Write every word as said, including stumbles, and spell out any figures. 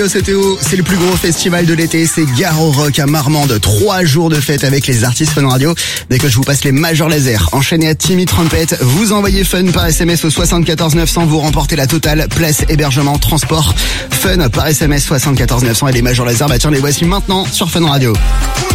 C'est Théo, c'est le plus gros festival de l'été, c'est Gare au Rock à Marmande. Trois jours de fête avec les artistes Fun Radio. Dès que je vous passe les Major Laser, enchaînés à Timmy Trumpet, vous envoyez Fun par S M S au soixante-quatorze neuf cents, vous remportez la totale, place, hébergement, transport. Fun par S M S soixante-quatorze neuf cents et les Major Laser, bah tiens, les voici maintenant sur Fun Radio.